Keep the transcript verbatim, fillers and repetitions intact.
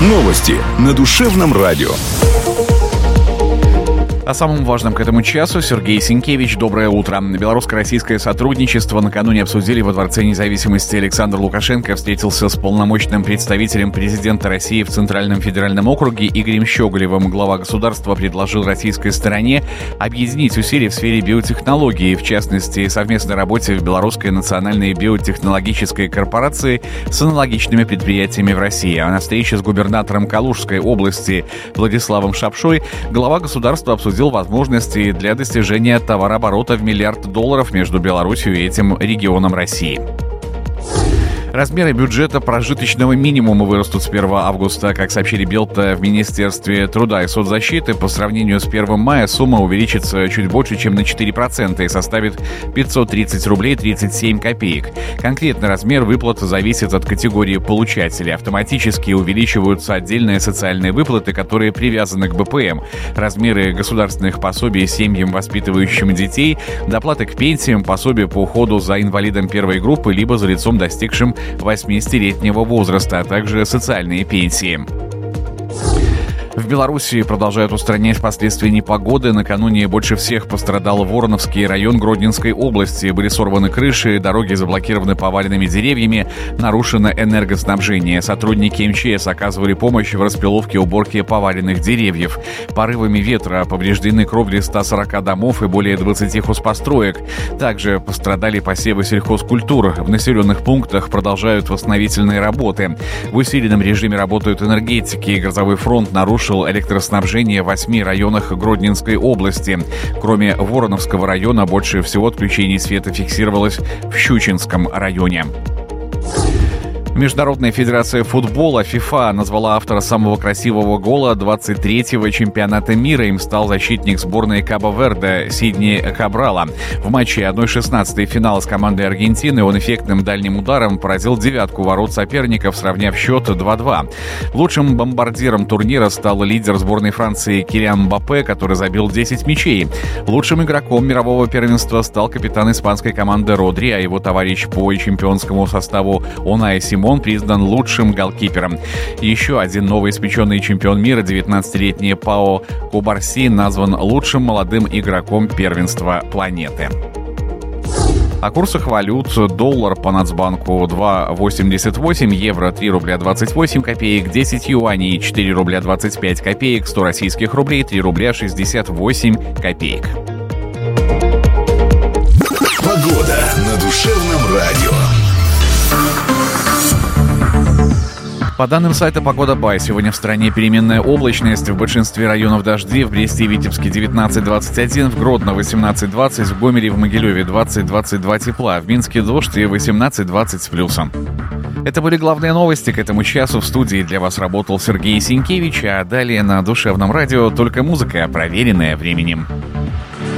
Новости на Душевном радио. О самом важном к этому часу Сергей Сенкевич. Доброе утро. Белорусско-российское сотрудничество накануне обсудили во Дворце независимости. Александр Лукашенко встретился с полномочным представителем президента России в Центральном федеральном округе Игорем Щеголевым. Глава государства предложил российской стороне объединить усилия в сфере биотехнологий, в частности, совместной работе в Белорусской национальной биотехнологической корпорации с аналогичными предприятиями в России. А на встрече с губернатором Калужской области Владиславом Шапшой глава государства обсудил возможности для достижения товарооборота в миллиард долларов между Беларусью и этим регионом России. Размеры бюджета прожиточного минимума вырастут с первого августа. Как сообщили Белта в Министерстве труда и соцзащиты, по сравнению с первого мая сумма увеличится чуть больше, чем на четыре процента и составит пятьсот тридцать рублей тридцать семь копеек. Конкретный размер выплаты зависит от категории получателей. Автоматически увеличиваются отдельные социальные выплаты, которые привязаны к бэ пэ эм. Размеры государственных пособий семьям, воспитывающим детей, доплаты к пенсиям, пособия по уходу за инвалидом первой группы либо за лицом, достигшим восьмидесятилетнего возраста, а также социальные пенсии. В Беларуси продолжают устранять последствия непогоды. Накануне больше всех пострадал Вороновский район Гродненской области. Были сорваны крыши, дороги заблокированы поваленными деревьями, нарушено энергоснабжение. Сотрудники эм че эс оказывали помощь в распиловке и уборке поваленных деревьев. Порывами ветра повреждены кровли ста сорока домов и более двадцати хозпостроек. Также пострадали посевы сельхозкультур. В населенных пунктах продолжают восстановительные работы. В усиленном режиме работают энергетики. Грозовой фронт нарушил электроснабжение в восьми районах Гродненской области. Кроме Вороновского района, больше всего отключений света фиксировалось в Щучинском районе. Международная федерация футбола ФИФА назвала автора самого красивого гола двадцать третьего чемпионата мира. Им стал защитник сборной Кабо-Верде Сидни Кабрала. В матче одна шестнадцатая финала с командой Аргентины он эффектным дальним ударом поразил девятку ворот соперников, сравняв счет два-два. Лучшим бомбардиром турнира стал лидер сборной Франции Килиан Мбаппе, который забил десять мячей. Лучшим игроком мирового первенства стал капитан испанской команды Родри, а его товарищ по чемпионскому составу Унай Симон он признан лучшим голкипером. Еще один новоиспеченный чемпион мира, девятнадцатилетний Пао Кубарси, назван лучшим молодым игроком первенства планеты. О курсах валют: доллар по Нацбанку два восемьдесят восемь, евро три рубля двадцать восемь копеек, десять юаней четыре рубля двадцать пять копеек, сто российских рублей три рубля шестьдесят восемь копеек. Погода на Душевном радио. По данным сайта «Погода Бай», сегодня в стране переменная облачность, в большинстве районов дожди, в Бресте и Витебске девятнадцать двадцать один, в Гродно восемнадцать двадцать, в Гомеле и в Могилеве двадцать двадцать два тепла, в Минске дождь и восемнадцать двадцать с плюсом. Это были главные новости к этому часу. В студии для вас работал Сергей Сенкевич, а далее на Душевном радио только музыка, проверенная временем.